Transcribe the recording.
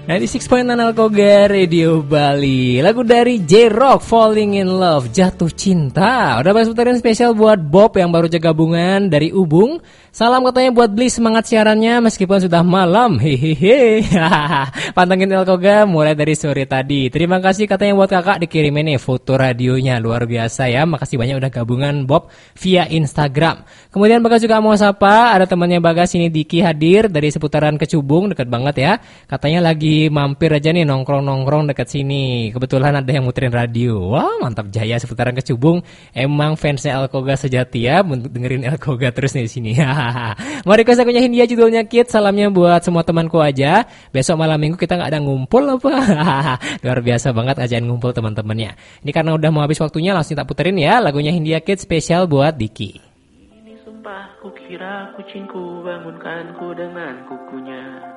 96.9 Alkoga Radio Bali. Lagu dari J-Rock, Falling in Love, Jatuh Cinta. Udah bahas putaran spesial buat Bob yang baru aja gabungan dari Ubung. Salam katanya buat Bli, semangat siarannya meskipun sudah malam. Hehehe. Pantengin Alkoga mulai dari sore tadi. Terima kasih katanya buat kakak dikirimin nih foto radionya, luar biasa ya. Makasih banyak udah gabungan Bob via Instagram. Kemudian Bagas juga mau sapa, ada temannya Bagas ini Diki hadir dari seputaran Kecubung, dekat banget ya. Katanya lagi mampir aja nih nongkrong-nongkrong dekat sini. Kebetulan ada yang muterin radio. Wah, mantap jaya seputaran Kecubung. Emang fansnya Alkoga sejati ya, dengerin Alkoga terus nih di sini. Mau request lagunya Hindia judulnya Kid. Salamnya buat semua temanku aja. Besok malam minggu kita nggak ada ngumpul apa? Luar biasa banget ajain ngumpul teman-temannya. Ini karena udah mau habis waktunya langsung tak puterin ya lagunya Hindia Kid spesial buat Diki. Ini sumpah kukira kucingku bangunkanku dengan kukunya.